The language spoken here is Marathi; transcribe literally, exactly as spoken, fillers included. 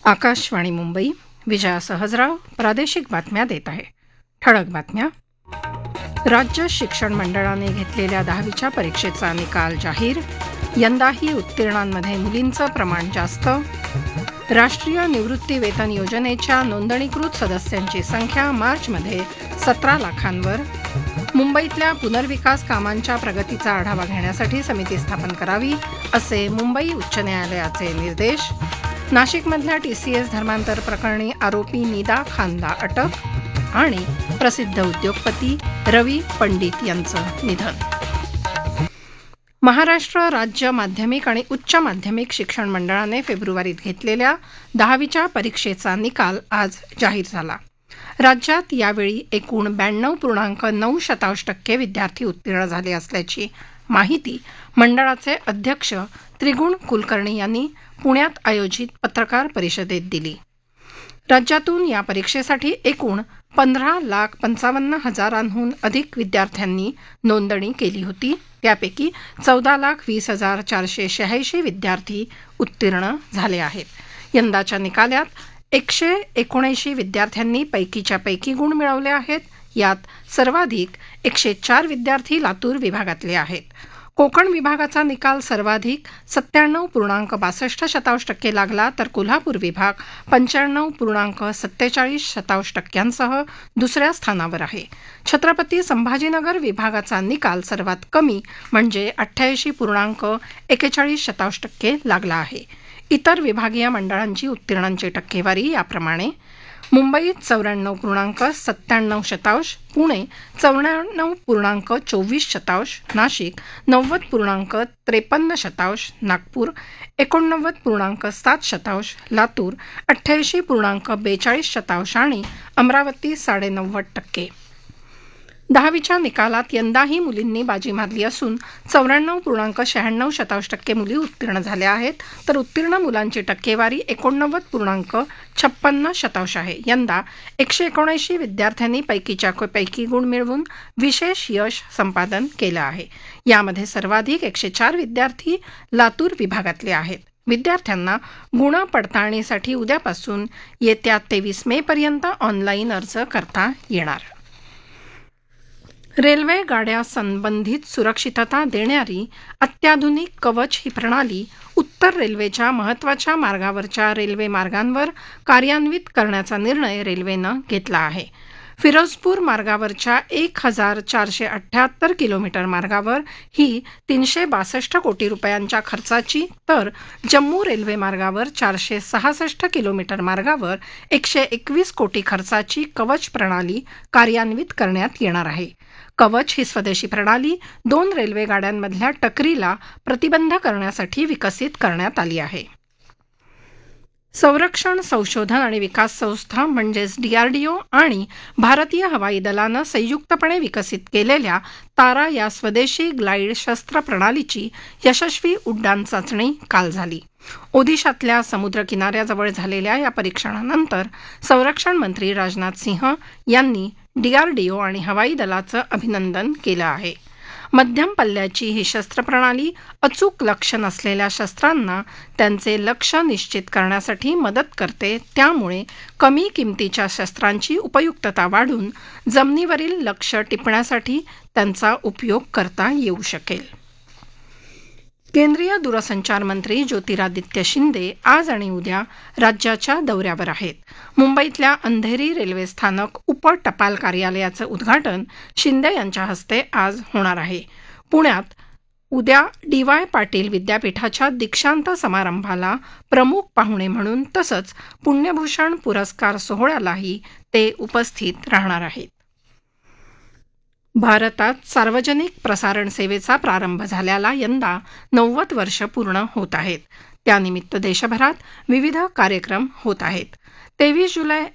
आकाशवाणी मुंबई. विजया सहजराव प्रादेशिक बातम्या देत आहे. ठळक बातम्या. राज्य शिक्षण मंडळाने घेतलेल्या दहावीच्या परीक्षेचा निकाल जाहीर. यंदाही उत्तीर्णांमध्ये मुलींचं प्रमाण जास्त. राष्ट्रीय निवृत्ती वेतन योजनेच्या नोंदणीकृत सदस्यांची संख्या मार्चमध्ये सतरा लाखांवर. मुंबईतल्या पुनर्विकास कामांच्या प्रगतीचा आढावा घेण्यासाठी समिती स्थापन करावी असे मुंबई उच्च न्यायालयाचे निर्देश. नाशिकमधल्या टीसीएस धर्मांतर प्रकरणी आरोपी निदा खानला अटक. आणि प्रसिद्ध उद्योगपती रवी पंडित यांचं निधन. महाराष्ट्र राज्य माध्यमिक आणि उच्च माध्यमिक शिक्षण मंडळाने फेब्रुवारीत घेतलेल्या दहावीच्या परीक्षेचा निकाल आज जाहीर झाला. राज्यात यावेळी एकूण ब्याण्णव पूर्णांक नऊ शतांश टक्के विद्यार्थी उत्तीर्ण झाले असल्याची माहिती मंडळाचे अध्यक्ष त्रिगुण कुलकर्णी यांनी पुण्यात आयोजित पत्रकार परिषदेत दिली. राज्यातून या परीक्षेसाठी एकूण पंधरा लाख पंचावन्न हजारांहून अधिक विद्यार्थ्यांनी नोंदणी केली होती. त्यापैकी चौदा लाख वीस हजार चारशे शहाऐंशी विद्यार्थी उत्तीर्ण झाले आहेत. यंदाच्या निकालात एकशे एकोणऐंशी विद्यार्थ्यांनी पैकीच्या पैकी गुण मिळवले आहेत. यात सर्वाधिक एकशे चार विद्यार्थी लातूर विभागातले आहेत. कोकण विभागाचा निकाल सर्वाधिक सत्त्याण्णव पूर्णांक बासष्ट शतांश टक्के लागला, तर कोल्हापूर विभाग पंच्याण्णव पूर्णांक सत्तेचाळीस शतांश टक्क्यांसह दुसऱ्या स्थानावर आहे. छत्रपती संभाजीनगर विभागाचा निकाल सर्वात कमी म्हणजे अठ्ठ्याऐंशी पूर्णांक एकेचाळीस शतांश टक्के लागला आहे. इतर विभागीय मंडळांची उत्तीर्णांची टक्केवारी याप्रमाणे: मुंबईत चौऱ्याण्णव पूर्णांक सत्त्याण्णव शतांश, पुणे चौऱ्याण्णव पूर्णांक चोवीस शतांश, नाशिक नव्वद पूर्णांक त्रेपन्न शतांश, नागपूर एकोणनव्वद पूर्णांक सात शतांश, लातूर अठ्ठ्याऐंशी पूर्णांक बेचाळीस शतांश आणि अमरावती साडेनव्वद टक्के. दहावीच्या निकालात यंदाही मुलींनी बाजी मारली असून चौऱ्याण्णव पूर्णांक शहाण्णव शतांश टक्के मुली उत्तीर्ण झाल्या आहेत, तर उत्तीर्ण मुलांची टक्केवारी एकोणनव्वद पूर्णांक छप्पन्न शतांश आहे. यंदा एकशे एकोणऐंशी विद्यार्थ्यांनी पैकीच्या पैकी गुण मिळवून विशेष यश संपादन केलं आहे. यामध्ये सर्वाधिक एकशे चार विद्यार्थी लातूर विभागातले आहेत. विद्यार्थ्यांना गुण पडताळणीसाठी उद्यापासून येत्या तेवीस मे पर्यंत ऑनलाईन अर्ज करता येणार. रेल्वे गाड्या संबंधित सुरक्षितता देणारी अत्याधुनिक कवच ही प्रणाली उत्तर रेल्वेच्या महत्त्वाच्या मार्गावरच्या रेल्वे मार्गांवर कार्यान्वित करण्याचा निर्णय रेल्वेनं घेतला आहे. फिरोजपूर मार्गावरच्या एक हजार चारशे अठ्ठ्याहत्तर किलोमीटर मार्गावर ही तीनशे बासष्ट कोटी रुपयांच्या खर्चाची, तर जम्मू रेल्वे मार्गावर चारशे सहासष्ट किलोमीटर मार्गावर एकशे एकवीस कोटी खर्चाची कवच प्रणाली कार्यान्वित करण्यात येणार आहे. कवच ही स्वदेशी प्रणाली दोन रेल्वे गाड्यांमधल्या टकरीला प्रतिबंध करण्यासाठी विकसित करण्यात आली आहे. संरक्षण संशोधन आणि विकास संस्था म्हणजेच डीआरडीओ आणि भारतीय हवाई दलानं संयुक्तपणे विकसित केलेल्या तारा या स्वदेशी ग्लाइड शस्त्र प्रणालीची यशस्वी उड्डाण चाचणी काल झाली. ओदिशातल्या समुद्र किनाऱ्याजवळ झालेल्या या परीक्षणानंतर संरक्षण मंत्री राजनाथ सिंह यांनी डीआरडीओ आणि हवाई दलाचं अभिनंदन केलं आहे. मध्यम पल्ल्याची ही शस्त्रप्रणाली अचूक लक्ष्य नसलेल्या शस्त्रांना त्यांचे लक्ष्य निश्चित करण्यासाठी मदत करते. त्यामुळे कमी किमतीच्या शस्त्रांची उपयुक्तता वाढून जमिनीवरील लक्ष्य टिपण्यासाठी त्यांचा उपयोग करता येऊ शकेल. केंद्रीय दूरसंचार मंत्री ज्योतिरादित्य शिंदे आज आणि उद्या राज्याच्या दौऱ्यावर आहेत. मुंबईतल्या अंधेरी रेल्वे स्थानक उप टपाल कार्यालयाचं उद्घाटन शिंदे यांच्या हस्ते आज होणार आहे. पुण्यात उद्या डी वाय पाटील विद्यापीठाच्या दीक्षांत समारंभाला प्रमुख पाहुणे म्हणून तसंच पुण्यभूषण पुरस्कार सोहळ्यालाही ते उपस्थित राहणार आहेत. भारतात सार्वजनिक प्रसारण सेवेचा प्रारंभ झाल्याला यंदा नव्वद वर्ष पूर्ण होत आहेत. त्यानिमित्त देशभरात विविध कार्यक्रम होत आहेत. तेवीस जुलै